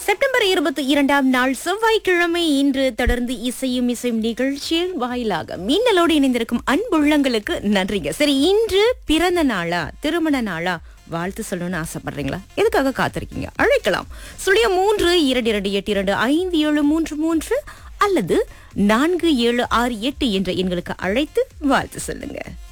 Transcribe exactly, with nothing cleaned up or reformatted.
September இருபத்தி இரண்டாம் நாள் செவ்வாய்க்கிழமை இன்று தொடர்ந்து இசையும் இசையும் நிகழ்ச்சியில் வாயிலாக மின்னலோடு இணைந்திருக்கும் அன்புள்ளங்களுக்கு நன்றிங்க. சரி, இன்று பிறந்த நாளா திருமண நாளா வாழ்த்து சொல்லணும்னு ஆசைப்படுறீங்களா? எதுக்காக காத்திருக்கீங்க? அழைக்கலாம். சுழியம் மூன்று இரண்டு இரண்டு எட்டு இரண்டு ஐந்து ஏழு மூன்று மூன்று அல்லது நான்கு ஏழு ஆறு எட்டு என்ற எண்களுக்கு அழைத்து வாழ்த்து சொல்லுங்க.